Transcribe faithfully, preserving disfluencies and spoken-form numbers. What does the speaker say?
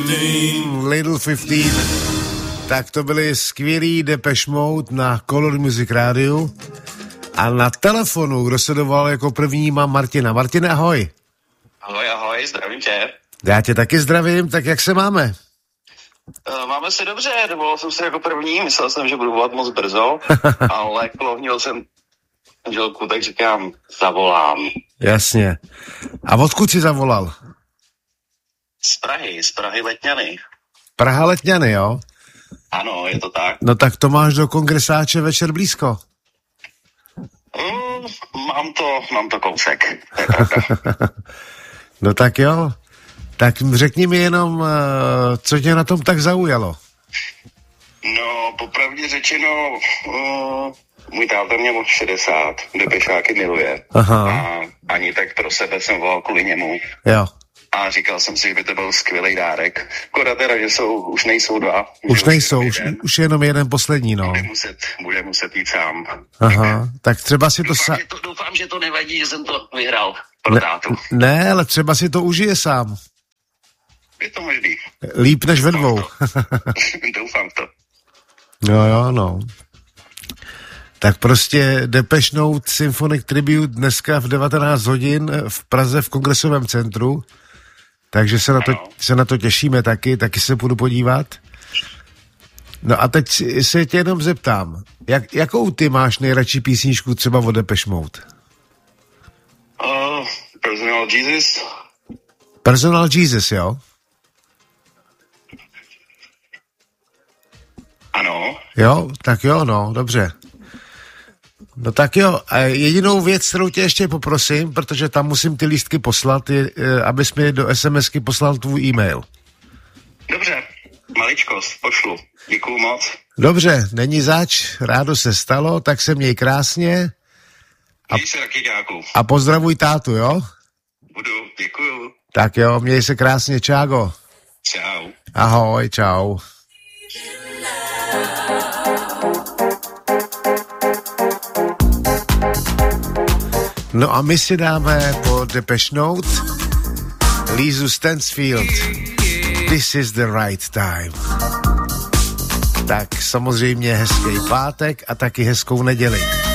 Little fifteen. Tak to byly skvělý Depeche Mode na Color Music rádiu. A na telefonu, kdo se dovolal jako první, mám Martina. Martine, ahoj. Ahoj, ahoj, zdravím tě. Já tě taky zdravím, tak jak se máme? Uh, máme se dobře, dovolal jsem se jako první, myslel jsem, že budu volat moc brzo, ale klovnil jsem manželku, tak říkám, zavolám. Jasně. A odkud jsi zavolal? Z Prahy, z Prahy Letňany. Praha Letňany, jo? Ano, je to tak. No tak to máš do Kongresáče večer blízko. Mm, mám to, mám to kousek, to je pravda. No tak jo. Tak řekni mi jenom, co tě na tom tak zaujalo. No, popravdě řečeno, uh, můj táta mě mohl šedesát, Depešáky miluje. Aha. A ani tak pro sebe jsem volal kvůli němu. Jo. A říkal jsem si, že by to byl skvělý dárek. Škoda teda, že jsou, už nejsou dva. Už nejsou, už, už je jenom jeden poslední, no. Bude muset, bude muset jít sám. Aha, tak třeba si to... Doufám, sa... že to, doufám, že to nevadí, že jsem to vyhrál pro ne, tátu. Ne, ale třeba si to užije sám. Je to možný. Líp než ve dvou. Doufám to. No jo, no. Tak prostě Depeche Mode Symphonic Tribute dneska v devatenáct hodin v Praze v Kongresovém centru. Takže se na, to, se na to těšíme taky, taky se půjdu podívat. No a teď se tě jenom zeptám, jak, jakou ty máš nejradši písničku třeba od Depeche Mode? Uh, Personal Jesus. Personal Jesus, jo? Ano. Jo, tak jo, no, dobře. No tak jo, a jedinou věc, kterou tě ještě poprosím, protože tam musím ty lístky poslat, je, abys mi do SMSky poslal tvůj e-mail. Dobře, maličkost, pošlu. Děkuju moc. Dobře, není zač, rádo se stalo, tak se měj krásně. A, Měj se taky, děkuju. a pozdravuj tátu, jo? Budu, děkuju. Tak jo, měj se krásně, čágo. Čau. Ahoj, čau. No a my si dáme po Depeche Mode Lizu Stansfield. This is the right time. Tak samozřejmě hezký pátek a taky hezkou neděli.